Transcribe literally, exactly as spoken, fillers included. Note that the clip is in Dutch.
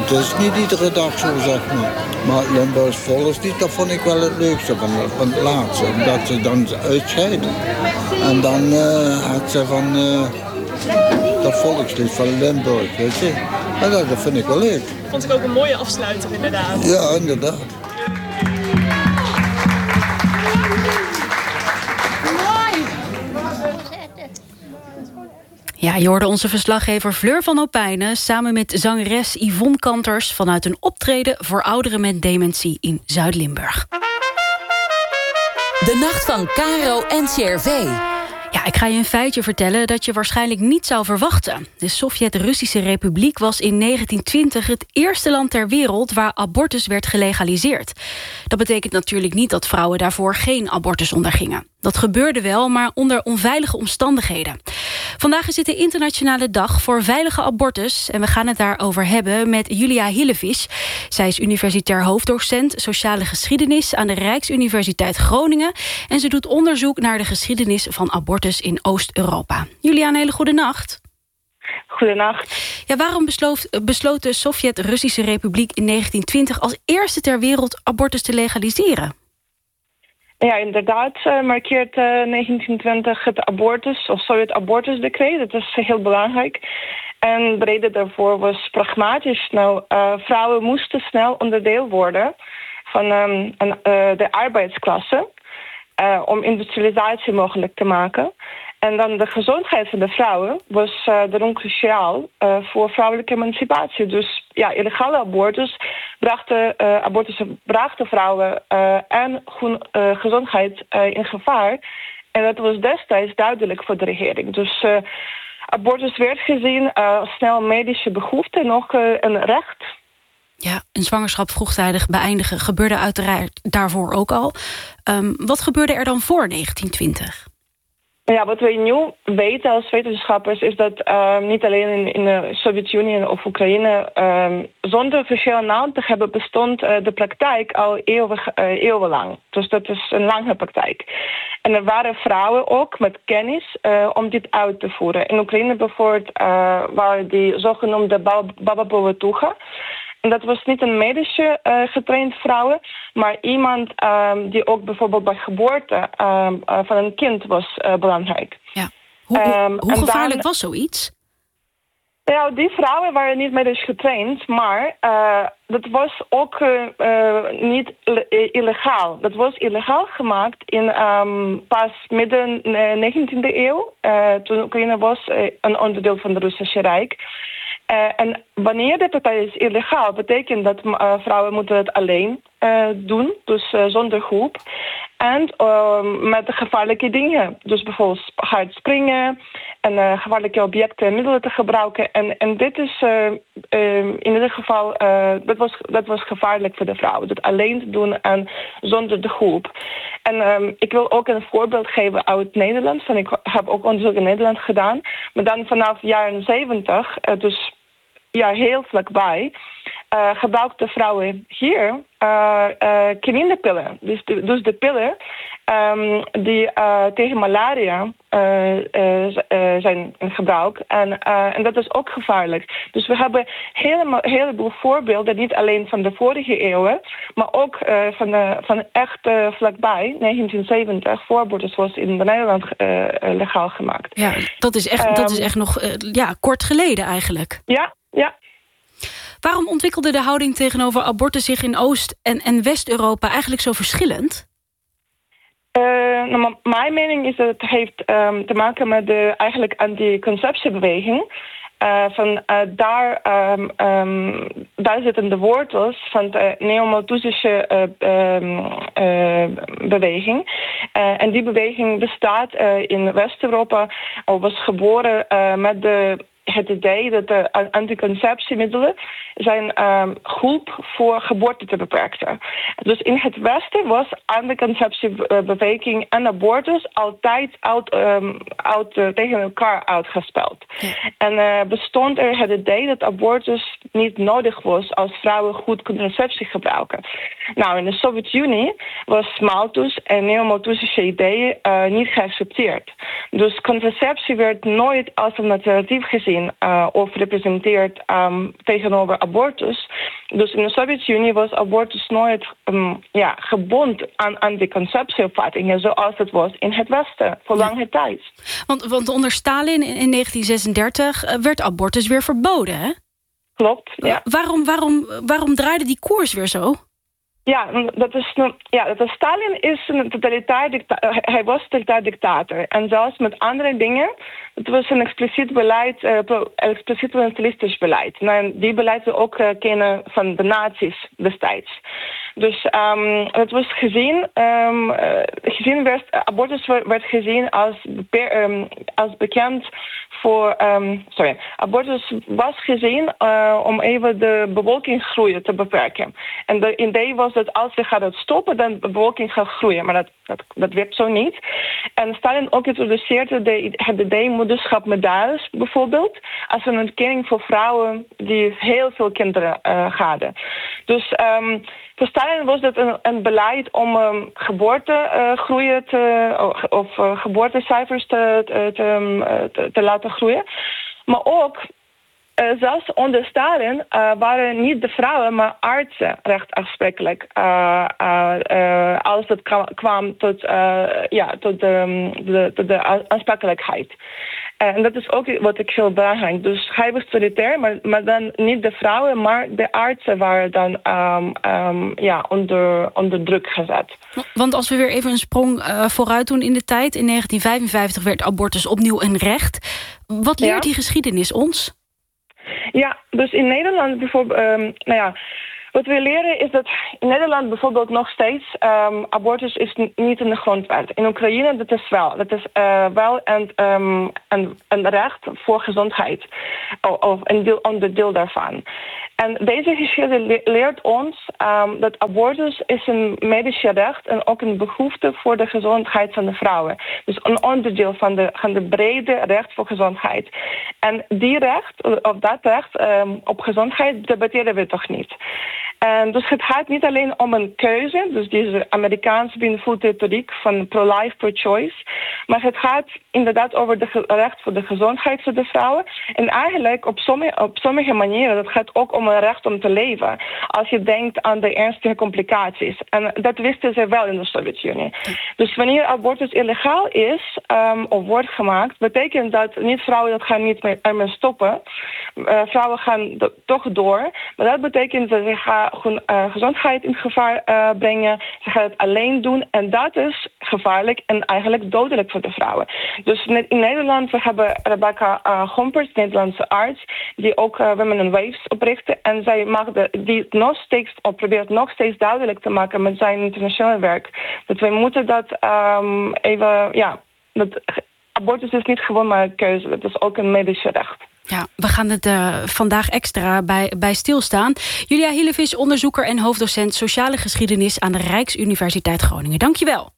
het is niet iedere dag zo, zeg maar. Maar Limburgs volkslied, dat vond ik wel het leukste van, van het laatste. Omdat ze dan uitscheiden. En dan uh, had ze van uh, dat volkslied van Limburg, weet je. En dat, dat vind ik wel leuk. Vond ik ook een mooie afsluiter, inderdaad. Ja, inderdaad. Ja, je hoorde onze verslaggever Fleur van Opijnen samen met zangeres Yvonne Kanters vanuit een optreden voor ouderen met dementie in Zuid-Limburg. De nacht van Caro en C R V. Ja, ik ga je een feitje vertellen dat je waarschijnlijk niet zou verwachten. De Sovjet-Russische Republiek was in negentien twintig het eerste land ter wereld waar abortus werd gelegaliseerd. Dat betekent natuurlijk niet dat vrouwen daarvoor geen abortus ondergingen. Dat gebeurde wel, maar onder onveilige omstandigheden. Vandaag is het de internationale dag voor veilige abortus. En we gaan het daarover hebben met Julia Hillevis. Zij is universitair hoofddocent sociale geschiedenis aan de Rijksuniversiteit Groningen. En ze doet onderzoek naar de geschiedenis van abortus in Oost-Europa. Julia, een hele goede nacht. Goedenacht. Ja, waarom besloot, besloot de Sovjet-Russische Republiek in negentien twintig als eerste ter wereld abortus te legaliseren? Ja, inderdaad uh, markeert uh, negentien twintig het abortus, of Sovjet-abortusdecreet. Dat is heel belangrijk. En de reden daarvoor was pragmatisch. Nou, uh, vrouwen moesten snel onderdeel worden van um, een, uh, de arbeidsklasse uh, om industrialisatie mogelijk te maken. En dan de gezondheid van de vrouwen was uh, daarom cruciaal uh, voor vrouwelijke emancipatie. Dus ja, illegale abortus brachten, uh, abortus brachten vrouwen uh, en groen, uh, gezondheid uh, in gevaar. En dat was destijds duidelijk voor de regering. Dus uh, abortus werd gezien uh, als snel medische behoefte en ook uh, een recht. Ja, een zwangerschap vroegtijdig beëindigen gebeurde uiteraard daarvoor ook al. Um, wat gebeurde er dan voor negentien twintig? Ja, wat we nu weten als wetenschappers is dat uh, niet alleen in, in de Sovjet-Unie of Oekraïne uh, zonder officieel naam te hebben bestond uh, de praktijk al eeuwig, uh, eeuwenlang. Dus dat is een lange praktijk. En er waren vrouwen ook met kennis uh, om dit uit te voeren. In Oekraïne bijvoorbeeld uh, waren die zogenoemde babapovetucha. En dat was niet een medische uh, getraind vrouw, maar iemand um, die ook bijvoorbeeld bij geboorte um, uh, van een kind was uh, belangrijk. Ja. Hoe, um, hoe gevaarlijk dan, was zoiets? Ja, die vrouwen waren niet medisch getraind, maar uh, dat was ook uh, uh, niet illegaal. Dat was illegaal gemaakt in um, pas midden negentiende eeuw. Uh, toen Oekraïne was uh, een onderdeel van het Russische Rijk. Uh, en wanneer de partij is illegaal, betekent dat uh, vrouwen moeten het alleen uh, doen, dus uh, zonder groep. En uh, met gevaarlijke dingen, dus bijvoorbeeld hard springen en uh, gevaarlijke objecten en middelen te gebruiken. En, en dit is uh, uh, in ieder geval, uh, dat, was, dat was gevaarlijk voor de vrouwen, dat alleen te doen en zonder de groep. En um, ik wil ook een voorbeeld geven uit Nederland, van ik heb ook onderzoek in Nederland gedaan, maar dan vanaf de jaren zeventig, uh, dus ja, heel vlakbij, uh, gebruikten vrouwen hier uh, uh, kinderpillen. Dus de, dus de pillen um, die uh, tegen malaria uh, uh, uh, zijn in gebruik. En, uh, en dat is ook gevaarlijk. Dus we hebben een heleboel voorbeelden, niet alleen van de vorige eeuwen, maar ook uh, van, de, van echt uh, vlakbij, negentien zeventig, voor abortus was in Nederland uh, legaal gemaakt. Ja, dat is echt, um, dat is echt nog uh, ja, kort geleden eigenlijk. Ja. Ja. Waarom ontwikkelde de houding tegenover abortus zich in Oost- en, en West-Europa eigenlijk zo verschillend? Uh, nou, mijn mening is dat het heeft um, te maken met de eigenlijk anticonceptiebeweging. Uh, van uh, daar, um, um, daar zitten de wortels van de neo-Malthusische uh, um, uh, beweging. Uh, en die beweging bestaat uh, in West-Europa, of was geboren uh, met de het idee dat de anticonceptiemiddelen zijn um, goed voor geboorte te beperken. Dus in het Westen was anticonceptiebeweging en abortus altijd uit, um, uit, uh, tegen elkaar uitgespeeld. Ja. En uh, bestond er het idee dat abortus niet nodig was als vrouwen goed contraceptie gebruiken. Nou, in de Sovjet-Unie was Malthus en neo-Malthusische ideeën uh, niet geaccepteerd. Dus contraceptie werd nooit als een alternatief gezien gezien uh, of representeert um, tegenover abortus. Dus in de Sovjet-Unie was abortus nooit um, ja, gebonden aan, aan die conceptieopvattingen zoals het was in het Westen voor ja. lange tijd. Want, want onder Stalin in negentien zesendertig uh, werd abortus weer verboden, hè? Klopt, ja. Uh, waarom, waarom, waarom draaide die koers weer zo? Ja, dat is, ja, dat is Stalin is een totalitair dictator. Hij was een totalitair dictator. En zelfs met andere dingen, het was een expliciet beleid, uh, expliciet nationalistisch beleid. En die beleid we ook uh, kennen van de nazi's destijds. Dus um, het was gezien, um, uh, gezien werd, abortus werd gezien als, beper, um, als bekend voor, um, sorry, abortus was gezien uh, om even de bevolkingsgroei te beperken. En de idee was dat als we gaan het stoppen, dan de bevolking gaat groeien. Maar dat, dat, dat werd zo niet. En Stalin ook introduceerde de, het idee moederschapmedailles bijvoorbeeld, als een erkenning voor vrouwen die heel veel kinderen uh, hadden. Dus um, voor Stalin was dat een, een beleid om um, geboortegroei uh, te, of uh, geboortecijfers te, te, te, te, te laten groeien. Maar ook, uh, zelfs onder Stalin uh, waren niet de vrouwen, maar artsen recht aansprekelijk. Uh, uh, uh, als het kwam tot, uh, ja, tot de, de, de, de aansprakelijkheid. En dat is ook wat ik heel belangrijk. Dus hij was totalitair, maar, maar dan niet de vrouwen, maar de artsen waren dan um, um, ja, onder, onder druk gezet. Want als we weer even een sprong uh, vooruit doen in de tijd. In negentien vijfenvijftig werd abortus opnieuw een recht. Wat leert ja. die geschiedenis ons? Ja, dus in Nederland bijvoorbeeld, um, nou ja. Wat we leren is dat in Nederland bijvoorbeeld nog steeds um, abortus is n- niet in de grondwet. In Oekraïne dat is wel. Dat is uh, wel een, um, een, een recht voor gezondheid. Of een deel, onderdeel daarvan. En deze geschiedenis le- leert ons um, dat abortus is een medische recht en ook een behoefte voor de gezondheid van de vrouwen. Dus een onderdeel van de, van de brede recht voor gezondheid. En die recht, of dat recht um, op gezondheid, debatteren we toch niet. En dus het gaat niet alleen om een keuze, dus deze Amerikaanse beïnvloede retoriek van pro-life, pro-choice, maar het gaat inderdaad over het recht voor de gezondheid van de vrouwen. En eigenlijk op sommige, op sommige manieren, dat gaat ook om een recht om te leven. Als je denkt aan de ernstige complicaties. En dat wisten ze wel in de Sovjet-Unie. Dus wanneer abortus illegaal is, um, of wordt gemaakt, betekent dat niet vrouwen dat gaan niet meer ermee stoppen. Uh, vrouwen gaan do- toch door. Maar dat betekent dat ze gaan hun uh, gezondheid in gevaar uh, brengen. Ze gaan het alleen doen. En dat is gevaarlijk en eigenlijk dodelijk voor de vrouwen. Dus in Nederland, we hebben Rebecca uh, Gompers, Nederlandse arts, die ook uh, Women in Waves oprichtte. En zij maakte die nog steeds, of probeert nog steeds duidelijk te maken met zijn internationale werk. Dat wij moeten dat um, even, ja, dat abortus is niet gewoon maar een keuze. Dat is ook een medische recht. Ja, we gaan het uh, vandaag extra bij, bij stilstaan. Julia Hillevis, onderzoeker en hoofddocent sociale geschiedenis aan de Rijksuniversiteit Groningen. Dank je wel.